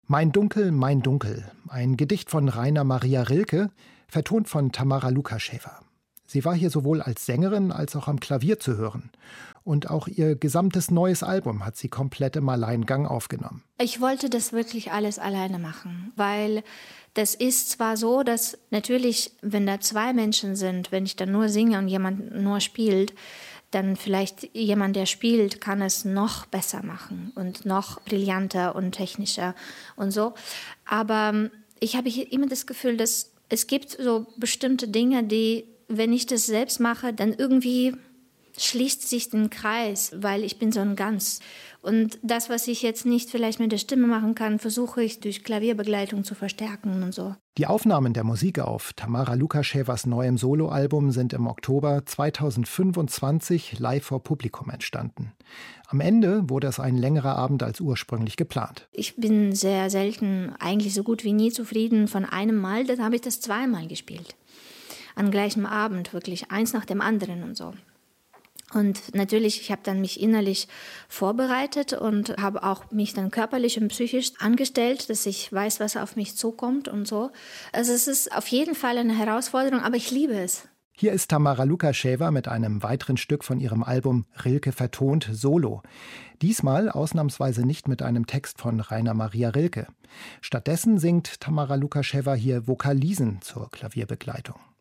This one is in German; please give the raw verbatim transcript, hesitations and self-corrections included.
Mein Dunkel, mein Dunkel. Ein Gedicht von Rainer Maria Rilke, vertont von Tamara Lukascheva. Sie war hier sowohl als Sängerin als auch am Klavier zu hören. Und auch ihr gesamtes neues Album hat sie komplett im Alleingang aufgenommen. Ich wollte das wirklich alles alleine machen, weil das ist zwar so, dass natürlich, wenn da zwei Menschen sind, wenn ich dann nur singe und jemand nur spielt, dann vielleicht jemand, der spielt, kann es noch besser machen und noch brillanter und technischer und so. Aber ich habe hier immer das Gefühl, dass es gibt so bestimmte Dinge, die, wenn ich das selbst mache, dann irgendwie schließt sich den Kreis, weil ich bin so ein Ganz. Und das, was ich jetzt nicht vielleicht mit der Stimme machen kann, versuche ich durch Klavierbegleitung zu verstärken und so. Die Aufnahmen der Musik auf Tamara Lukaschevas neuem Soloalbum sind im Oktober zweitausendfünfundzwanzig live vor Publikum entstanden. Am Ende wurde es ein längerer Abend als ursprünglich geplant. Ich bin sehr selten, eigentlich so gut wie nie zufrieden von einem Mal. Dann habe ich das zweimal gespielt. An gleichem Abend, wirklich eins nach dem anderen und so. Und natürlich, ich habe dann mich innerlich vorbereitet und habe auch mich dann körperlich und psychisch angestellt, dass ich weiß, was auf mich zukommt und so. Also es ist auf jeden Fall eine Herausforderung, aber ich liebe es. Hier ist Tamara Lukascheva mit einem weiteren Stück von ihrem Album Rilke vertont Solo. Diesmal ausnahmsweise nicht mit einem Text von Rainer Maria Rilke. Stattdessen singt Tamara Lukascheva hier Vokalisen zur Klavierbegleitung.